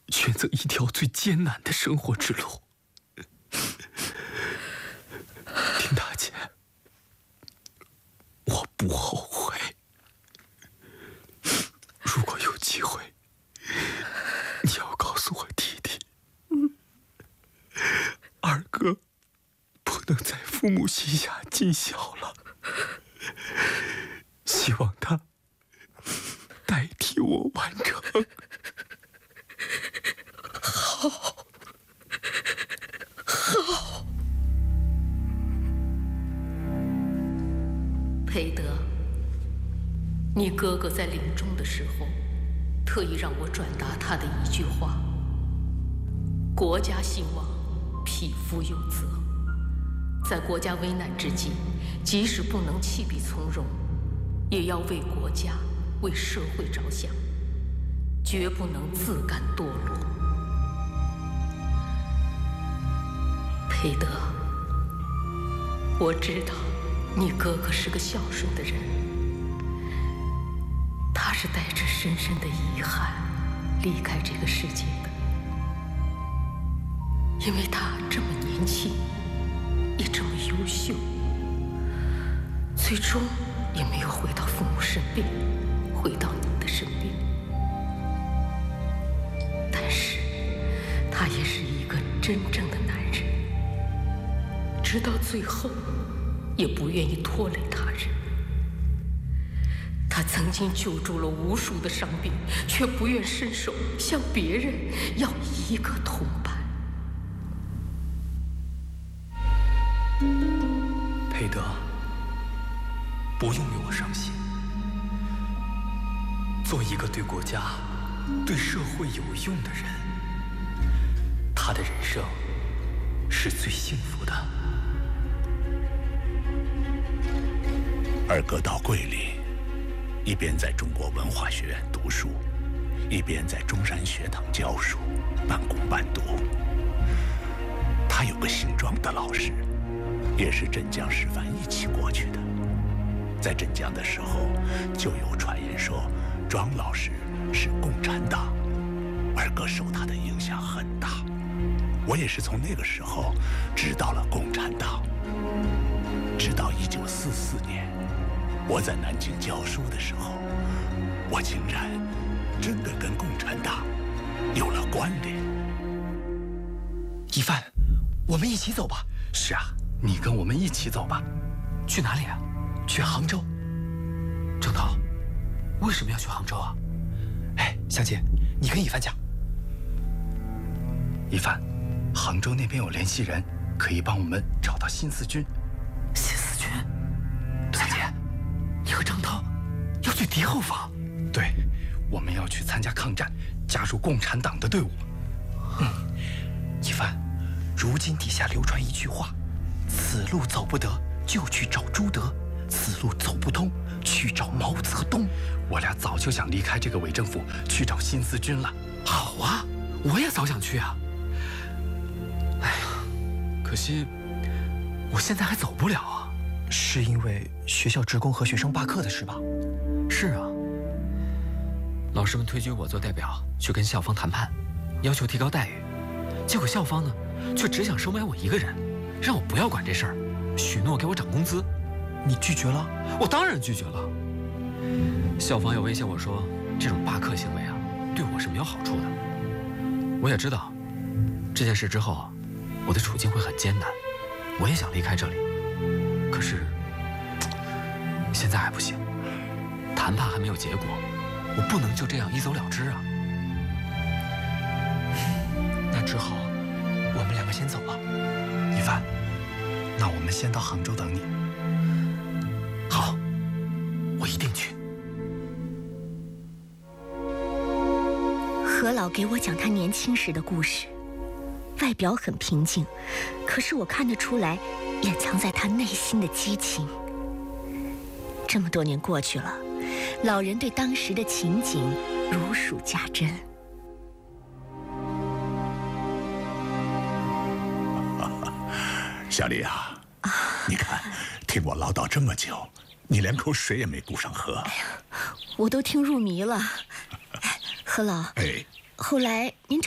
选择一条最艰难的生活之路。丁大姐，我不后悔。如果有机会，你要告诉我弟弟，二哥不能在父母膝下尽孝了，希望他代替我完成。好，好。 裴德，你哥哥在临终的时候，特意让我转达他的一句话：国家兴亡，匹夫有责。在国家危难之际，即使不能弃笔从戎，也要为国家、为社会着想，绝不能自甘堕落。裴德，我知道你哥哥是个孝顺的人，他是带着深深的遗憾离开这个世界的，因为他这么年轻，也这么优秀，最终也没有回到父母身边，回到你的身边。但是他也是一个真正的男人，直到最后也不愿意拖累他人。他曾经救助了无数的伤兵，却不愿伸手向别人要一个铜板。 裴德，不用为我伤心。做一个对国家、对社会有用的人，他的人生是最幸福的。 二哥到桂林，一边在中国文化学院读书，一边在中山学堂教书，半工半读。他有个姓庄的老师，也是镇江师范一起过去的。在镇江的时候，就有传言说庄老师是共产党，二哥受他的影响很大。我也是从那个时候知道了共产党。直到1944年，我在南京教书的时候，我竟然真的跟共产党有了关联。 一帆，我们一起走吧。是啊，你跟我们一起走吧。去哪里啊？去杭州。郑涛，为什么要去杭州啊？哎，香姐，你跟一帆讲。一帆，杭州那边有联系人，可以帮我们找到新四军。新四军？香姐，你和张涛要去敌后方？对，我们要去参加抗战，加入共产党的队伍。一帆，如今底下流传一句话：此路走不得，就去找朱德；此路走不通，去找毛泽东。我俩早就想离开这个伪政府，去找新四军了。好啊，我也早想去啊。哎呀，可惜我现在还走不了啊。是因为学校职工和学生罢课的事吧？是啊，老师们推举我做代表去跟校方谈判，要求提高待遇。结果校方呢，却只想收买我一个人，让我不要管这事儿，许诺给我涨工资。你拒绝了？我当然拒绝了。校方又威胁我说，这种罢课行为啊，对我是没有好处的。我也知道，这件事之后，我的处境会很艰难，我也想离开这里。可是，现在还不行，谈判还没有结果，我不能就这样一走了之啊。那只好我们两个先走了。一帆，那我们先到杭州等你。好，我一定去。 何老给我讲他年轻时的故事，外表很平静，可是我看得出来，掩藏在他内心的激情。这么多年过去了，老人对当时的情景如数家珍。 小丽啊，你看，听我唠叨这么久，你连口水也没顾上喝。 哎呀，我都听入迷了。何老，后来您